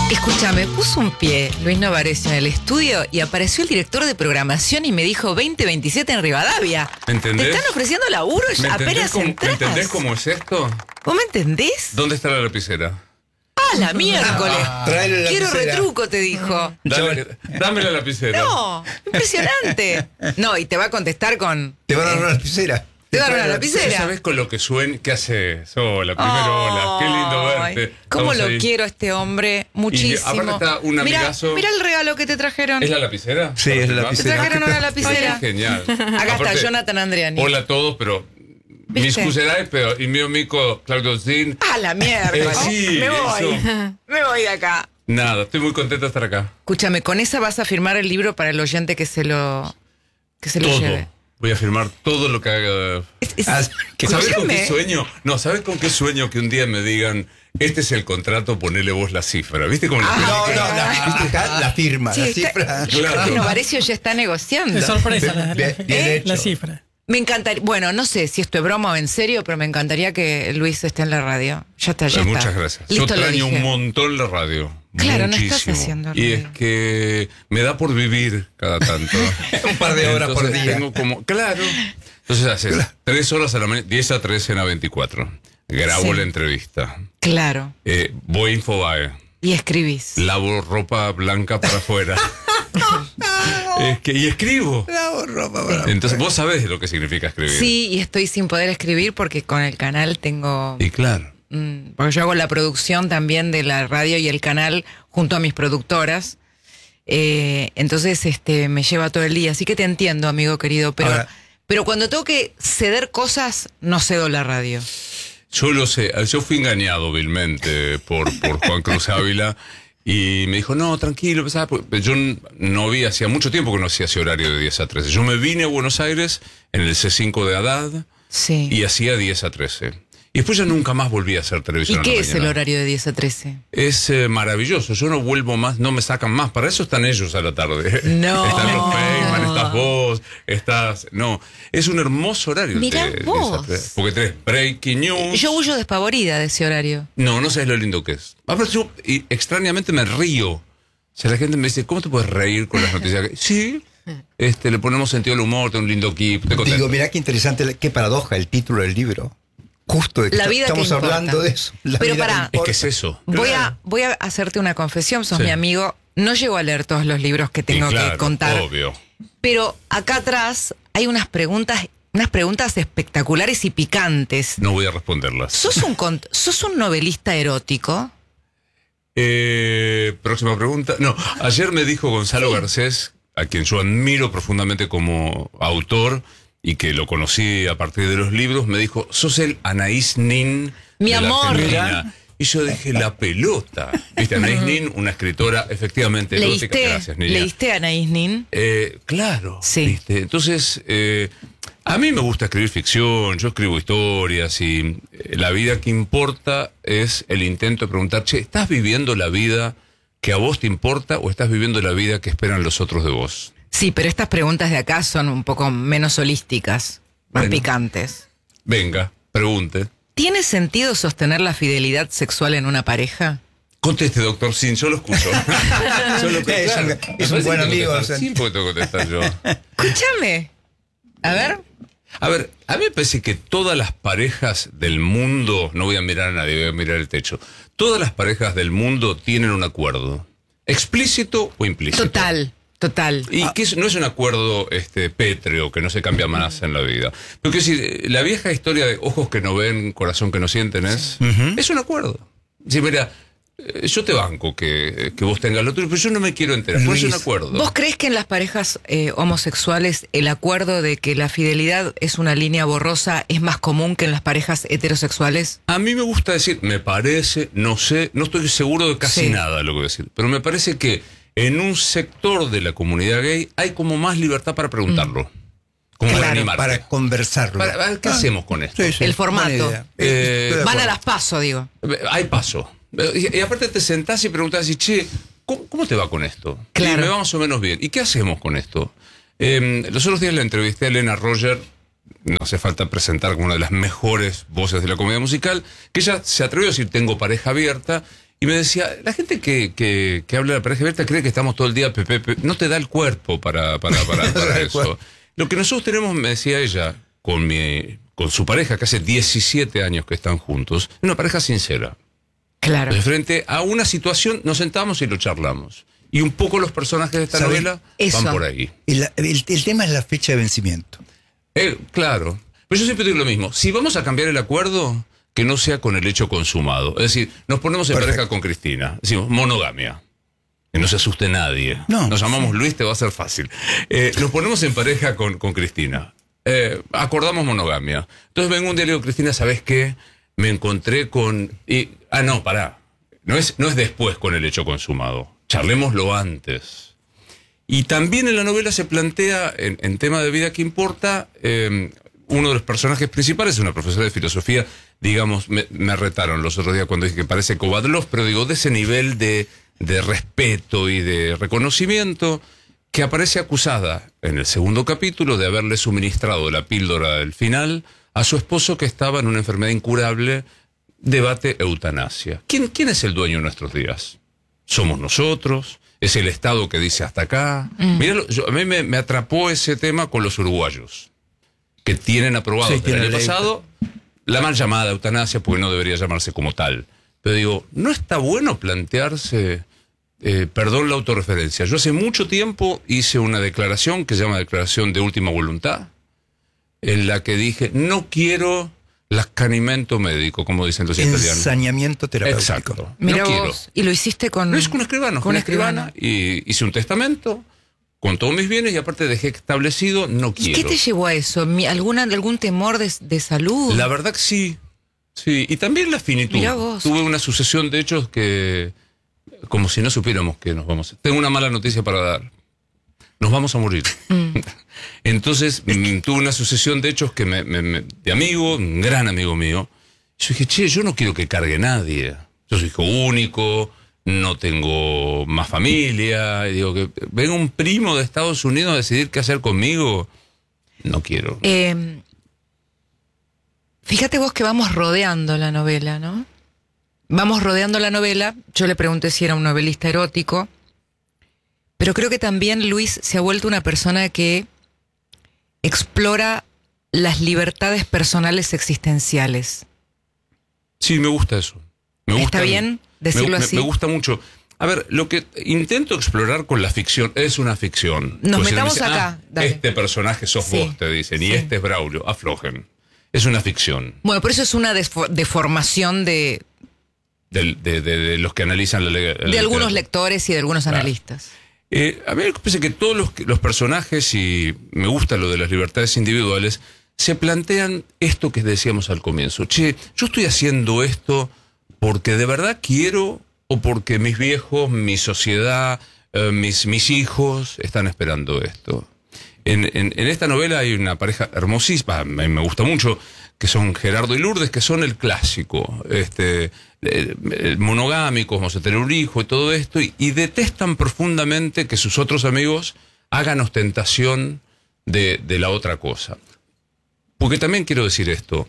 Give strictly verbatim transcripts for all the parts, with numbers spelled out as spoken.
Escúchame, puso un pie Luis Novarecio en el estudio y apareció el director de programación y me dijo veinte veintisiete en Rivadavia. ¿Me entendés? ¿Te están ofreciendo laburo? ¿Me Apenas entendés, cómo, entras. ¿Me entendés cómo es esto? ¿Vos me entendés? ¿Dónde está la lapicera? ¡Ah, la miércoles! Tráele la Quiero lapicera. retruco, te dijo. Dale, dame la lapicera. No, impresionante. No, y te va a contestar con... Te van a dar una lapicera. Te va a dar una ¿Tú lapicera. sabes con lo que suena? ¿Qué haces? Hola, primero hola. Qué lindo Ay, verte. ¿Cómo Estamos lo ahí. quiero a este hombre? Muchísimo. aparte está un Mirá, amigazo. mirá el regalo que te trajeron. ¿Es la lapicera? Sí, es la Te lapicera. trajeron una lapicera. Genial. Acá está Jonathan Andreani. Hola a todos, pero... Mi ¿Viste? scuserai, pero il mio amico Claudio Zin. ¡Ah, la mierda! Eh, sí, me voy. eso. Me voy de acá. Nada, estoy muy contento de estar acá. Escúchame, con esa vas a firmar el libro para el oyente que se lo, que se lo Todo. lleve. Voy a firmar todo lo que haga. Es- es- Ah, ¿Sabes con escúchame. qué sueño? No, ¿sabes con qué sueño que un día me digan, este es el contrato, ponele vos la cifra? ¿Viste cómo Ah, la No, película? no, la, ¿viste acá? La firma, Sí, la está- cifra. Claro. Bueno, Varecio ya está negociando. Es sorpresa la, la, Bien- bien ¿eh? hecho. la cifra. Me encantaría, bueno, no sé si esto es broma o en serio, pero me encantaría que Luis esté en la radio. Ya está, ya Eh, está. Muchas gracias. Listo, Yo lo extraño dije. un montón la radio. Claro, no estás Muchísimo. haciendo Y radio. es que me da por vivir cada tanto. Un par de horas por Entonces día. Tengo como, claro. Entonces haces tres horas a la mañana, diez a trece en A veinticuatro. Grabo Sí. la entrevista. Claro. Eh, voy a Infobae. Y escribís. Lavo ropa blanca para afuera. Es que, y escribo. La ropa, para- Entonces vos sabés lo que significa escribir. Sí, y estoy sin poder escribir porque con el canal tengo... Y claro. Mm, porque yo hago la producción también de la radio y el canal junto a mis productoras. Eh, entonces este me lleva todo el día. Así que te entiendo, amigo querido. Pero, Ahora- pero cuando tengo que ceder cosas, no cedo la radio. Yo lo sé, yo fui engañado vilmente por, por Juan Cruz Ávila y me dijo, no, tranquilo, ¿sabes? Porque yo no vi, hacía mucho tiempo que no hacía ese horario de diez a trece. Yo me vine a Buenos Aires en el C cinco de Haddad Sí. y hacía diez a trece. Y después ya nunca más volví a hacer televisión. ¿Y a la qué es el mañana. horario de diez a trece? Es eh, maravilloso, yo no vuelvo más, no me sacan más, para eso están ellos a la tarde. No. Están los Feynman, estás vos, estás... No, es un hermoso horario. el Mirá de diez a vos. trece, porque tenés breaking news. Yo huyo despavorida de ese horario. No, no sabes lo lindo que es. Aparte yo y, extrañamente me río. O sea, la gente me dice, ¿cómo te puedes reír con las noticias? Sí, este, le ponemos sentido al humor, tengo un lindo equipo, te contento. Digo, mirá qué interesante, qué paradoja el título del libro. Justo de que La está- vida que estamos importa. hablando de eso. La Pero vida pará. que Es que importa. es eso. Voy Claro. a, voy a hacerte una confesión, sos Sí. mi amigo. No llego a leer todos los libros que tengo Y claro, que contar. obvio. Pero acá atrás hay unas preguntas, unas preguntas espectaculares y picantes. No voy a responderlas. ¿Sos un, cont- ¿Sos un novelista erótico? Eh, próxima pregunta. No, ayer me dijo Gonzalo Garcés, a quien yo admiro profundamente como autor y que lo conocí a partir de los libros, me dijo, sos el Anaís Nin Mi de la amor. Argentina". Y yo dije, la pelota. ¿Viste? Anaís Nin, una escritora efectivamente erótica. ¿Leíste, Gracias, niña. ¿leíste a Anaís Nin? Eh, claro. Sí. ¿viste? Entonces, eh, a mí me gusta escribir ficción, yo escribo historias y eh, la vida que importa es el intento de preguntar, che, ¿estás viviendo la vida que a vos te importa o estás viviendo la vida que esperan los otros de vos? Sí, pero estas preguntas de acá son un poco menos holísticas, más Bueno. picantes. Venga, pregunte. ¿Tiene sentido sostener la fidelidad sexual en una pareja? Conteste, doctor Sin, yo lo escucho. Yo lo- Es un- me es un parece buen que amigo, contestar o sea. Sin, porque tengo que contestar yo. Escúchame. A ver. A ver, a mí me parece que todas las parejas del mundo, no voy a mirar a nadie, voy a mirar el techo, todas las parejas del mundo tienen un acuerdo, explícito o implícito. Total, total. Y que es- no es un acuerdo este, pétreo, que no se cambia más en la vida. Pero quiero decir, la vieja historia de ojos que no ven, corazón que no sienten es, es un acuerdo. Sí, mira, eh, yo te banco que, que vos tengas lo tuyo, pero yo no me quiero enterar, por eso es un Luis, acuerdo. ¿Vos crees que en las parejas eh, homosexuales el acuerdo de que la fidelidad es una línea borrosa es más común que en las parejas heterosexuales? A mí me gusta decir, me parece, no sé, no estoy seguro de casi Sí. nada de lo que voy a decir, pero me parece que en un sector de la comunidad gay hay como más libertad para preguntarlo. Como para Claro, animarte. Para conversarlo. Para- a ver, ¿qué Ah, hacemos con esto? sí, sí, El formato. buena idea. Eh, Estoy de Van a acuerdo. las paso, digo. Hay paso. Y, y aparte te sentás y preguntás, y, che, ¿cómo, cómo te va con esto? Claro. Y me va más o menos bien. ¿Y qué hacemos con esto? Eh, los otros días le entrevisté a Elena Roger, no hace falta presentar como una de las mejores voces de la comedia musical, que ella se atrevió a decir, tengo pareja abierta, Y me decía, la gente que, que, que habla de la pareja abierta cree que estamos todo el día, pepe, pepe. No te da el cuerpo para, para, para, para eso. Lo que nosotros tenemos, me decía ella, con, mi, con su pareja, que hace diecisiete años que están juntos, es una pareja sincera. Claro. Entonces, frente a una situación, nos sentamos y lo charlamos. Y un poco los personajes de esta ¿Saben? novela Eso. van por ahí. El, el, el tema es la fecha de vencimiento. Eh, claro. Pero yo siempre digo lo mismo. Si vamos a cambiar el acuerdo, que no sea con el hecho consumado. Es decir, nos ponemos en Perfecto. pareja con Cristina. Decimos, monogamia. Que no se asuste nadie. No. Nos llamamos Luis, te va a ser fácil. Eh, nos ponemos en pareja con, con Cristina. Eh, acordamos monogamia. Entonces vengo un día y le digo, Cristina, ¿sabes qué? Me encontré con... Y, ah, no, pará. No es, no es después con el hecho consumado. Charlémoslo antes. Y también en la novela se plantea, en, en tema de vida que importa, eh, uno de los personajes principales es una profesora de filosofía, digamos, me, me retaron los otros días cuando dije que parece Kovadlov, pero digo, de ese nivel de, de respeto y de reconocimiento, que aparece acusada en el segundo capítulo de haberle suministrado la píldora del final a su esposo que estaba en una enfermedad incurable. Debate eutanasia. ¿Quién, quién es el dueño de nuestros días? ¿Somos nosotros? ¿Es el Estado que dice hasta acá? Mm. Mirá, yo, a mí me, me atrapó ese tema con los uruguayos, que tienen aprobado Sí, desde el tiene año ley. pasado la mal llamada eutanasia, porque no debería llamarse como tal. Pero digo, ¿no está bueno plantearse, eh, perdón la autorreferencia? Yo hace mucho tiempo hice una declaración que se llama Declaración de Última Voluntad, en la que dije, no quiero lascanimento médico, como dicen los italianos. Ensañamiento terapéutico. Exacto. Mira no vos, quiero. y lo hiciste con... Lo hice con un escribano, con una escribana, y hice un testamento con todos mis bienes y aparte dejé establecido, no ¿Y quiero. qué te llevó a eso? Mi- ¿Alguna, ¿Algún temor de, de salud? La verdad que sí, sí. Y también la finitud. Mirá vos. Tuve una sucesión de hechos que, como si no supiéramos que nos vamos a... Tengo una mala noticia para dar. Nos vamos a morir. Mm. Entonces, mm, tuve una sucesión de hechos que me, me- me- de amigo, un gran amigo mío. Yo dije, che, yo no quiero que cargue nadie. Yo soy hijo único, no tengo más familia. Y digo, que venga un primo de Estados Unidos a decidir qué hacer conmigo. No quiero. Eh, fíjate vos que vamos rodeando la novela, ¿no? Vamos rodeando la novela. Yo le pregunté si era un novelista erótico, pero creo que también Luis se ha vuelto una persona que explora las libertades personales existenciales. Sí, me gusta eso. Me ¿Está gusta, bien decirlo me, así? Me, me gusta mucho. A ver, lo que intento explorar con la ficción es una ficción. Nos Pues si metamos me dicen, acá, "Ah, dale". este personaje sos Sí, vos, te dicen, y sí. este es Braulio, aflojen. Es una ficción. Bueno, por eso es una desfo- deformación de, Del- De, de- de los que analizan la ley. de algunos lectores y de algunos Claro. analistas. Eh, a mí me parece que todos los, los personajes, y me gusta lo de las libertades individuales, se plantean esto que decíamos al comienzo. Che, yo estoy haciendo esto porque de verdad quiero o porque mis viejos, mi sociedad, eh, mis, mis hijos están esperando esto. En, en, en esta novela hay una pareja hermosísima, me, me gusta mucho, que son Gerardo y Lourdes, que son el clásico, este, eh, eh, monogámicos, vamos a tener un hijo y todo esto, y, y detestan profundamente que sus otros amigos hagan ostentación de, de la otra cosa. Porque también quiero decir esto.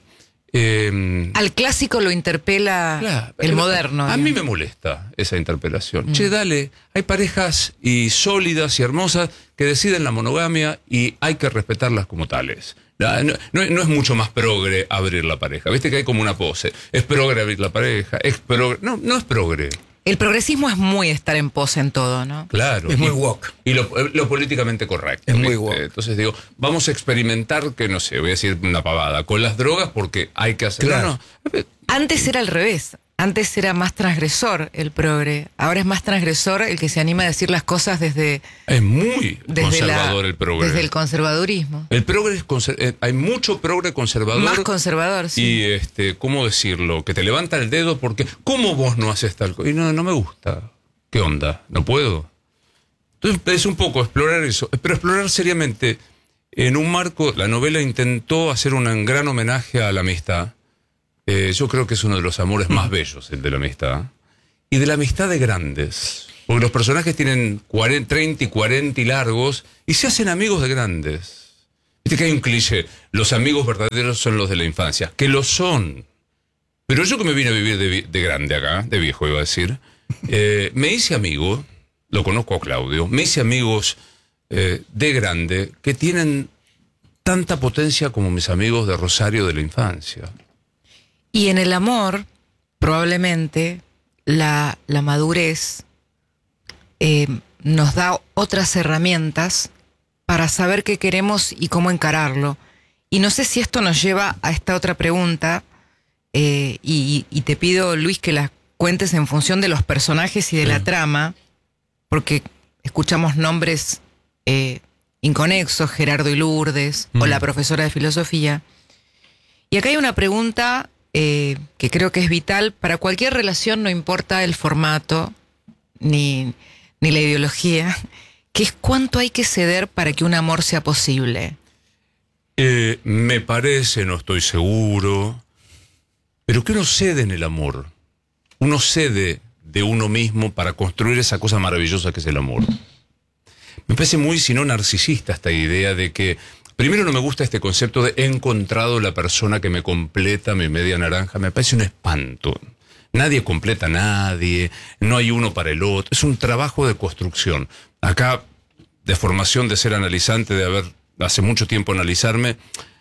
Eh, Al clásico lo interpela Claro, el pero moderno. A mí digamos. me molesta esa interpelación. Mm. Che, dale, hay parejas y sólidas y hermosas que deciden la monogamia y hay que respetarlas como tales. No, no, no es mucho más progre abrir la pareja. Viste que hay como una pose. Es progre abrir la pareja. Es progre. No, no es progre. El progresismo es muy estar en pos en todo, ¿no? Claro. Es muy y, woke. Y lo, lo políticamente correcto. Es muy ¿viste? woke. Entonces digo, vamos a experimentar, que no sé, voy a decir una pavada, con las drogas porque hay que hacer. Claro. No, no. Antes era al revés. Antes era más transgresor el progre. Ahora es más transgresor el que se anima a decir las cosas desde, Es muy desde, conservador la- el progre. desde el conservadurismo. El progre es conser- eh, hay mucho progre conservador. Más conservador, sí. Y este, ¿cómo decirlo? Que te levanta el dedo porque ¿cómo vos no haces tal cosa? Y no, no me gusta. ¿Qué onda? ¿No puedo? Entonces es un poco explorar eso, pero explorar seriamente. En un marco, la novela intentó hacer un gran homenaje a la amistad. Eh, yo creo que es uno de los amores más bellos, el de la amistad. Y de la amistad de grandes. Porque los personajes tienen cuarenta, treinta y cuarenta y largos y se hacen amigos de grandes. Viste que hay un cliché, los amigos verdaderos son los de la infancia, que lo son. Pero yo que me vine a vivir de, de grande acá, de viejo iba a decir, eh, me hice amigo, lo conozco a Claudio, me hice amigos eh, de grande que tienen tanta potencia como mis amigos de Rosario de la infancia. Y en el amor, probablemente, la, la madurez eh, nos da otras herramientas para saber qué queremos y cómo encararlo. Y no sé si esto nos lleva a esta otra pregunta, eh, y, y te pido, Luis, que la cuentes en función de los personajes y de sí. la trama, porque escuchamos nombres eh, inconexos, Gerardo y Lourdes, mm. o la profesora de filosofía. Y acá hay una pregunta eh, que creo que es vital para cualquier relación, no importa el formato ni, ni la ideología, que es cuánto hay que ceder para que un amor sea posible. Eh, me parece, no estoy seguro, pero que uno cede en el amor. Uno cede de uno mismo para construir esa cosa maravillosa que es el amor. Me parece muy, si no narcisista, esta idea de que, primero no me gusta este concepto de he encontrado la persona que me completa mi media naranja, me parece un espanto. Nadie completa a nadie, no hay uno para el otro, es un trabajo de construcción. Acá, de formación, de ser analizante, de haber hace mucho tiempo analizarme,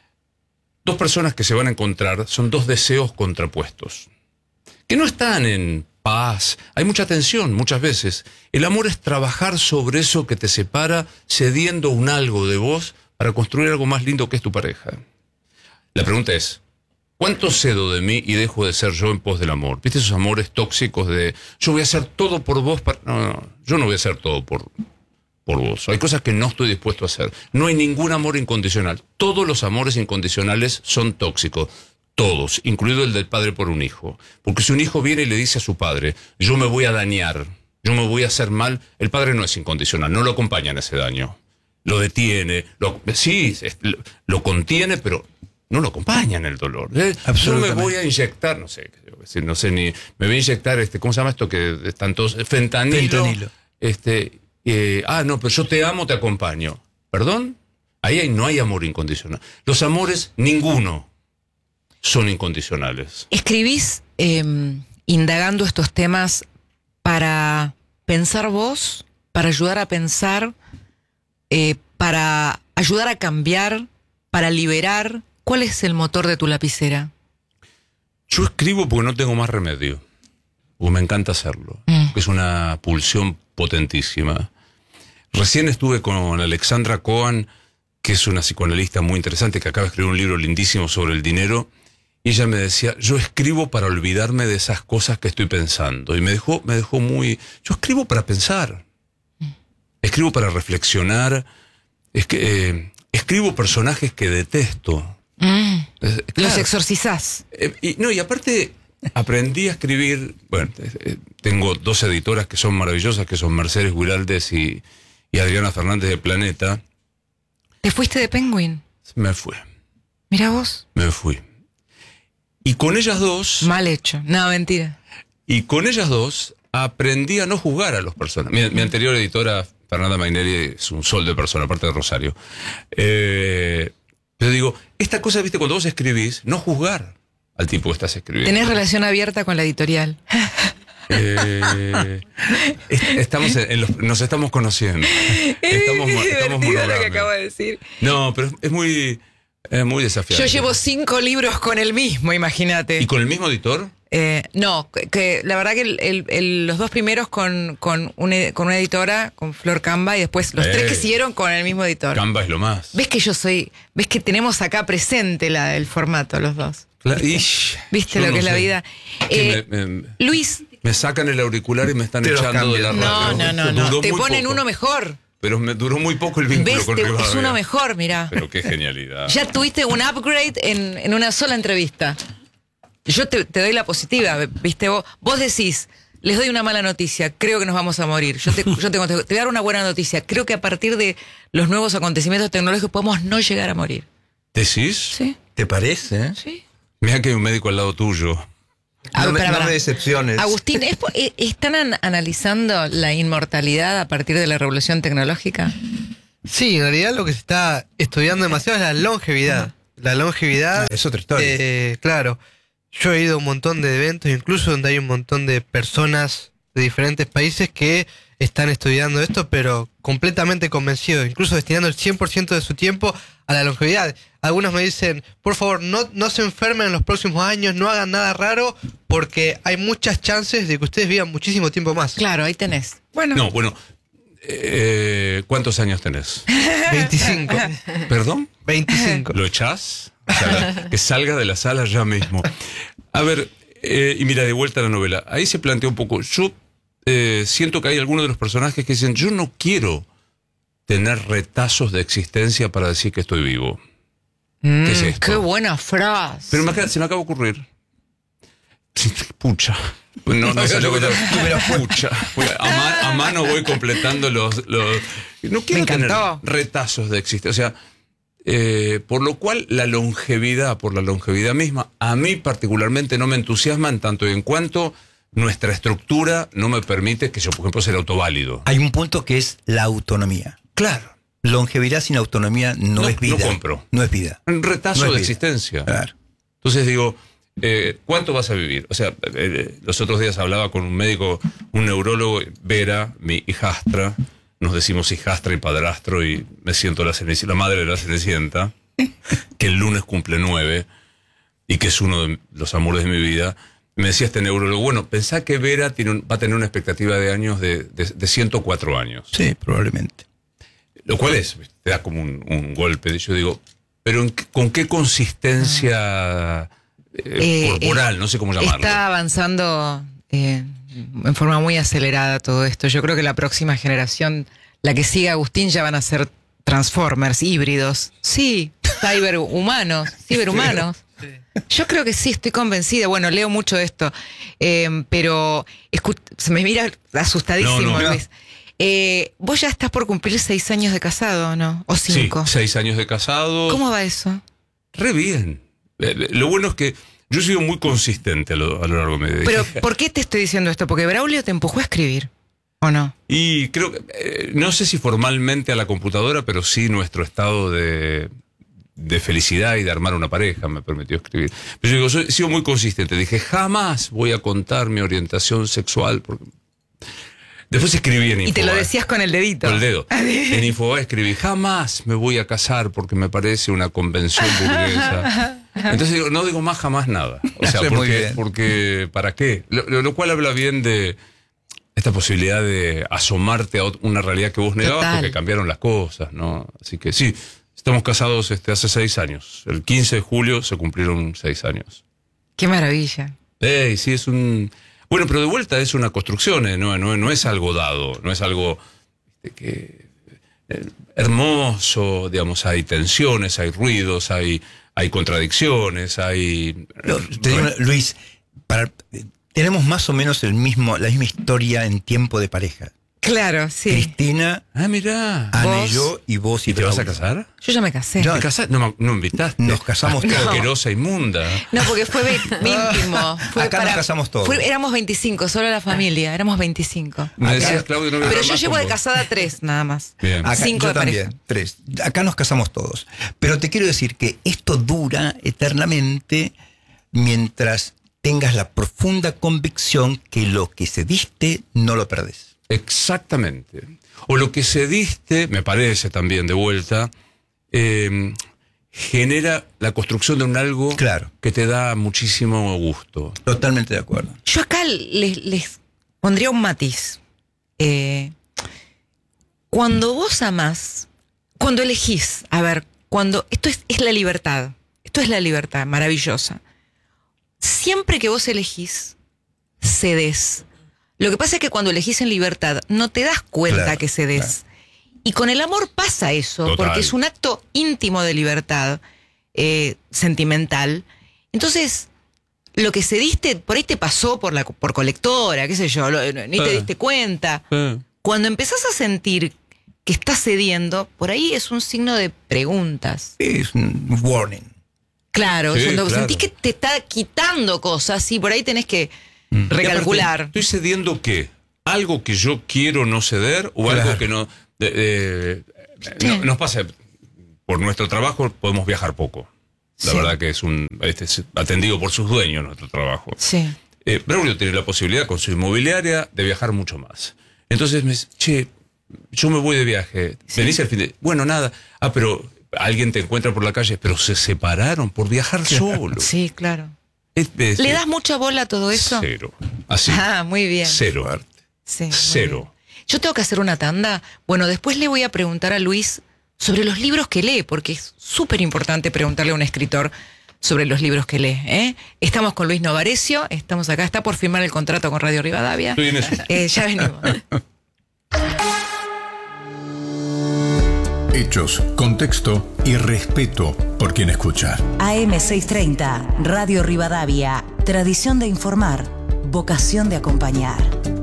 dos personas que se van a encontrar son dos deseos contrapuestos, que no están en paz, hay mucha tensión muchas veces. El amor es trabajar sobre eso que te separa, cediendo un algo de vos para construir algo más lindo que es tu pareja. La pregunta es, ¿cuánto cedo de mí y dejo de ser yo en pos del amor? ¿Viste esos amores tóxicos de yo voy a hacer todo por vos? Para... No, no, yo no voy a hacer todo por, por vos. Hay cosas que no estoy dispuesto a hacer. No hay ningún amor incondicional. Todos los amores incondicionales son tóxicos. Todos, incluido el del padre por un hijo. Porque si un hijo viene y le dice a su padre, yo me voy a dañar, yo me voy a hacer mal, el padre no es incondicional, no lo acompaña en ese daño. Lo detiene, lo, sí, lo, lo contiene, pero no lo acompaña en el dolor. ¿Eh? Yo me voy a inyectar, no sé, no sé ni, me voy a inyectar, este, ¿cómo se llama esto? Que están todos, fentanilo. fentanilo. Este, eh, ah, no, pero yo te amo, te acompaño. ¿Perdón? Ahí hay, no hay amor incondicional. Los amores, ninguno, son incondicionales. ¿Escribís eh, indagando estos temas para pensar vos, para ayudar a pensar, eh, para ayudar a cambiar, para liberar? ¿Cuál es el motor de tu lapicera? Yo escribo porque no tengo más remedio, porque me encanta hacerlo, mm. es una pulsión potentísima. Recién estuve con Alexandra Cohen, que es una psicoanalista muy interesante, que acaba de escribir un libro lindísimo sobre el dinero, y ella me decía, yo escribo para olvidarme de esas cosas que estoy pensando. Y me dejó, me dejó muy... Yo escribo para pensar. Escribo para reflexionar. Es que, eh, escribo personajes que detesto. Mm. Eh, claro. Los exorcizás. Eh, y, no, y aparte aprendí a escribir... Bueno, eh, tengo dos editoras que son maravillosas, que son Mercedes Guiraldes y, y Adriana Fernández de Planeta. ¿Te fuiste de Penguin? Me fui. Mira vos. Me fui. Y con ellas dos... Mal hecho. No, mentira. Y con ellas dos aprendí a no juzgar a los personajes. Mi, mi anterior editora, Fernanda Mainelli, es un sol de persona, aparte de Rosario. Eh, pero digo, esta cosa, viste, cuando vos escribís, no juzgar al tipo que estás escribiendo. Tenés relación abierta con la editorial. Eh, estamos en los, nos estamos conociendo. Estamos, estamos lo que acabo de decir. No, pero es muy... Es muy desafiante. Yo llevo cinco libros con el mismo, imagínate. ¿Y con el mismo editor? Eh, no, que, que la verdad que el, el, el, los dos primeros con, con, un, con una editora, con Flor Camba, y después los eh, tres que siguieron con el mismo editor. Camba es lo más. ¿Ves que yo soy, ves que tenemos acá presente la, el formato, los dos? Claro. ¿Viste, Ish, ¿Viste lo que no es la sé. vida? Eh, me, me, Luis. Me sacan el auricular y me están Te echando de la radio. No, no, no, no. Te ponen poco. uno mejor. Pero me duró muy poco el vínculo ¿Ves? con Rivadavia. Es uno mejor, mirá. Pero qué genialidad. Ya tuviste un upgrade en, en una sola entrevista. Yo te, te doy la positiva, ¿viste? Vos, vos decís, les doy una mala noticia, creo que nos vamos a morir. Yo te, yo te, te voy a dar una buena noticia. Creo que a partir de los nuevos acontecimientos tecnológicos podemos no llegar a morir. ¿Decís? Sí. ¿Te parece? Sí. Mira que hay un médico al lado tuyo. No, ver, me, para, no para. me decepciones. Agustín, ¿es, ¿están an analizando la inmortalidad a partir de la revolución tecnológica? Sí, en realidad lo que se está estudiando demasiado es la longevidad. La longevidad... Es otra historia. Eh, claro. yo he ido a un montón de eventos, incluso donde hay un montón de personas de diferentes países que están estudiando esto, pero completamente convencidos, incluso destinando el cien por ciento de su tiempo a la longevidad. Algunos me dicen, por favor, no, no se enfermen en los próximos años, no hagan nada raro, porque hay muchas chances de que ustedes vivan muchísimo tiempo más. Claro, ahí tenés. Bueno. No, bueno, eh, ¿cuántos años tenés? veinticinco. ¿Perdón? veinticinco. ¿Lo echás? O sea, que salga de la sala ya mismo. A ver, eh, y mira, de vuelta a la novela. Ahí se plantea un poco. Yo eh, siento que hay algunos de los personajes que dicen, yo no quiero tener retazos de existencia para decir que estoy vivo. Mm, ¿Qué es esto? Qué buena frase. Pero me acaba- se me acaba de ocurrir. Pucha. No, no salió con la pucha. A, ma- a mano voy completando los... los no quiero Me tener encantó. retazos de existencia. O sea, eh, por lo cual la longevidad, por la longevidad misma, a mí particularmente no me entusiasma en tanto y en cuanto nuestra estructura no me permite que yo, por ejemplo, sea autoválido. Hay un punto que es la autonomía. Claro. Longevidad sin autonomía no, No- es vida. no compro. No es vida. Un retazo No es de vida. existencia. Claro. Entonces digo, eh, ¿cuánto vas a vivir? O sea, eh, los otros días hablaba con un médico, un neurólogo, Vera, mi hijastra, nos decimos hijastra y padrastro, y me siento la, ceneci- la madre de la Cenicienta, que el lunes cumple nueve, y que es uno de los amores de mi vida. Me decía este neurólogo, bueno, pensá que Vera tiene un- va a tener una expectativa de años de, de, de ciento cuatro años. Sí, probablemente. Lo cual es, te da como un, un golpe. Yo digo, pero en qué- ¿con qué consistencia eh, Eh, corporal? eh, No sé cómo llamarlo. Está avanzando eh, en forma muy acelerada todo esto. Yo creo que la próxima generación, la que siga Agustín, ya van a ser Transformers, híbridos. Sí, cyberhumanos, ciberhumanos. Yo creo que sí, estoy convencida. Bueno, leo mucho de esto, eh, pero escu- se me mira asustadísimo, No, no. Luis. Eh, vos ya estás por cumplir seis años de casado, ¿o no? ¿O Sí, cinco? seis años de casado. ¿Cómo va eso? Re bien. Eh, Lo bueno es que yo he sido muy consistente a lo, a lo largo de mi vida. Pero, ¿por qué te estoy diciendo esto? Porque Braulio te empujó a escribir, ¿o no? Y creo que, eh, no sé si formalmente a la computadora, pero sí nuestro estado de, de felicidad y de armar una pareja me permitió escribir. Pero yo digo, soy- he sido muy consistente. Dije, jamás voy a contar mi orientación sexual. Porque... Después escribí en Infobae. Y te lo decías con el dedito. Con el dedo. En Infobae escribí, jamás me voy a casar porque me parece una convención burguesa. Entonces digo, no digo más jamás nada. O sea, Hace muy porque, bien. porque ¿para qué? Lo, lo- lo cual habla bien de esta posibilidad de asomarte a ot- una realidad que vos negabas Total. porque cambiaron las cosas, ¿no? Así que sí, estamos casados este, hace seis años. El quince de julio se cumplieron seis años. Qué maravilla. Ey, sí, es un... Bueno, pero de vuelta es una construcción, ¿eh? no, no, no es algo dado, no es algo este, que, eh, hermoso, digamos, hay tensiones, hay ruidos, hay, hay contradicciones, hay... No, te digo, Luis, para, tenemos más o menos el mismo, la misma historia en tiempo de pareja. Claro, sí. Cristina, Ah, mirá. Ana ¿Vos? y yo, y vos y ¿Y te vas a Braulio. casar? Yo ya me casé. No, ¿Te casás? No, me- no me invitaste. Nos casamos Qué todos. asquerosa, inmunda. No, porque fue ve- íntimo. Fue Acá nos casamos todos. fue- éramos veinticinco, solo la familia, éramos veinticinco. Me Acá- decías, Claudio, no voy a Pero hablar yo más llevo con de vos. casada tres, nada más. Bien. Acá, Cinco yo de pareja. también, tres. Acá nos casamos todos. Pero te quiero decir que esto dura eternamente mientras tengas la profunda convicción que lo que se diste no lo perdés. Exactamente. O lo que se diste, me parece también de vuelta, eh, genera la construcción de un algo Claro. que te da muchísimo gusto. Totalmente de acuerdo. Yo acá les, les pondría un matiz. Eh, cuando vos amás, cuando elegís, a ver, cuando esto es, es la libertad, esto es la libertad maravillosa. Siempre que vos elegís, cedés. Lo que pasa es que cuando elegís en libertad no te das cuenta Claro, que cedes. Y con el amor pasa eso, Total. porque es un acto íntimo de libertad, eh, sentimental. Entonces, lo que cediste, por ahí te pasó por la por colectora, qué sé yo, lo- ni te Eh. diste cuenta. Cuando empezás a sentir que estás cediendo, por ahí es un signo de preguntas. Es un warning. Claro, Sí, cuando claro. sentís que te está quitando cosas, y por ahí tenés que Y aparte, recalcular. ¿Estoy cediendo qué? ¿Algo que yo quiero no ceder o Claro. algo que no, de- de- no- Nos pasa, por nuestro trabajo podemos viajar poco. La Sí. verdad que es un este, es atendido por sus dueños nuestro trabajo. Sí. Eh, Braulio tiene la posibilidad con su inmobiliaria de viajar mucho más. Entonces me dice, che, yo me voy de viaje. Sí. Venís al fin de... Bueno, nada. Ah, pero alguien te encuentra por la calle, pero se separaron por viajar solo. Sí, claro. Es- es- ¿Le das mucha bola a todo eso? Cero. Así. Ah, muy bien. Cero. Sí, muy Cero. bien. Yo tengo que hacer una tanda. Bueno, después le voy a preguntar a Luis sobre los libros que lee, porque es súper importante preguntarle a un escritor sobre los libros que lee. ¿eh? Estamos con Luis Novarecio, estamos acá, está por firmar el contrato con Radio Rivadavia. Estoy en eso. Eh, ya venimos. Hechos, contexto y respeto por quien escucha. A M seiscientos treinta, Radio Rivadavia. Tradición de informar, vocación de acompañar.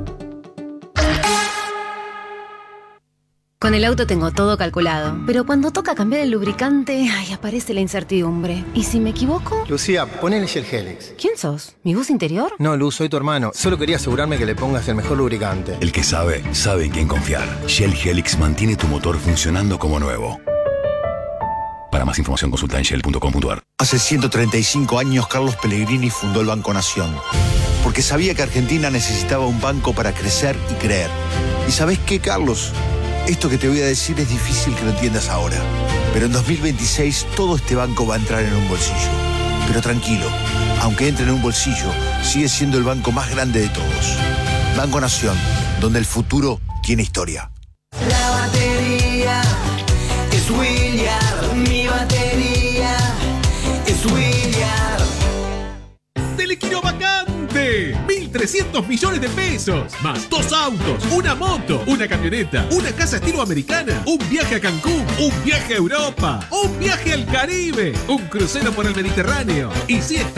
Con el auto tengo todo calculado, pero cuando toca cambiar el lubricante, ay, aparece la incertidumbre. ¿Y si me equivoco? Lucía, ponele Shell Helix. ¿Quién sos? ¿Mi voz interior? No, Luz, soy tu hermano. Solo quería asegurarme que le pongas el mejor lubricante. El que sabe, sabe en quién confiar. Shell Helix mantiene tu motor funcionando como nuevo. Para más información consulta en shell punto com punto a r. Hace ciento treinta y cinco años Carlos Pellegrini fundó el Banco Nación, porque sabía que Argentina necesitaba un banco para crecer y creer. ¿Y sabés qué, Carlos? Esto que te voy a decir es difícil que lo entiendas ahora, pero en dos mil veintiséis todo este banco va a entrar en un bolsillo. Pero tranquilo, aunque entre en un bolsillo, sigue siendo el banco más grande de todos. Banco Nación, donde el futuro tiene historia. La batería es William, mi batería es William. ¡Telequino vacante! mil trescientos millones de pesos, más dos autos, una moto, una camioneta, una casa estilo americana, un viaje a Cancún, un viaje a Europa, un viaje al Caribe, un crucero por el Mediterráneo. Y si es